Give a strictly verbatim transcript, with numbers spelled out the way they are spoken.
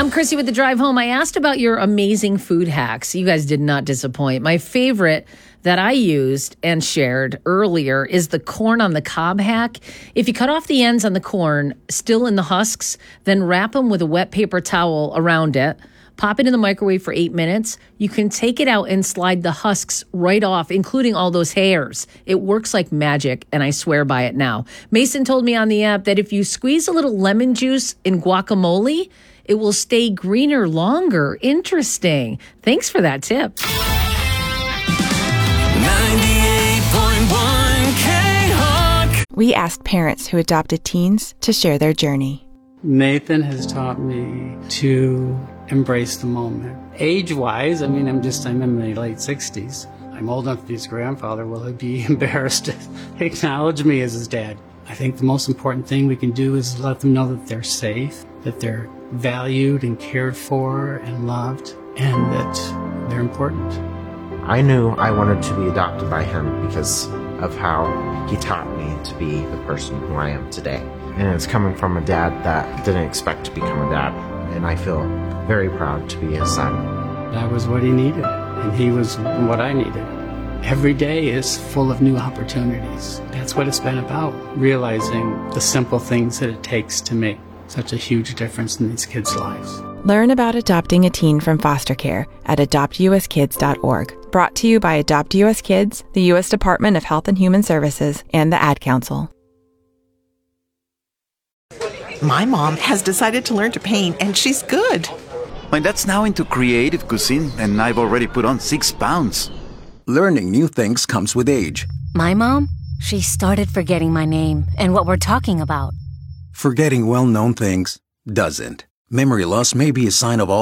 I'm Chrissy with The Drive Home. I asked about your amazing food hacks. You guys did not disappoint. My favorite that I used and shared earlier is the corn on the cob hack. If you cut off the ends on the corn, still in the husks, then wrap them with a wet paper towel around it. Pop it in the microwave for eight minutes. You can take it out and slide the husks right off, including all those hairs. It works like magic, and I swear by it now. Mason told me on the app that if you squeeze a little lemon juice in guacamole, it will stay greener longer. Interesting. Thanks for that tip. ninety-eight point one K-Hawk. We asked parents who adopted teens to share their journey. Nathan has taught me to embrace the moment. Age-wise, I mean, I'm just, I'm in my late sixties. I'm old enough to be his grandfather. Will he be embarrassed to acknowledge me as his dad? I think the most important thing we can do is let them know that they're safe, that they're valued and cared for and loved, and that they're important. I knew I wanted to be adopted by him because of how he taught me to be the person who I am today. And it's coming from a dad that didn't expect to become a dad. And I feel very proud to be his son. That was what he needed, and he was what I needed. Every day is full of new opportunities. That's what it's been about, realizing the simple things that it takes to make such a huge difference in these kids' lives. Learn about adopting a teen from foster care at adopt u s kids dot org. Brought to you by Adopt U S Kids, the U S Department of Health and Human Services, and the Ad Council. My mom has decided to learn to paint, and she's good. My dad's now into creative cuisine, and I've already put on six pounds. Learning new things comes with age. My mom, she started forgetting my name and what we're talking about. Forgetting well-known things doesn't. Memory loss may be a sign of all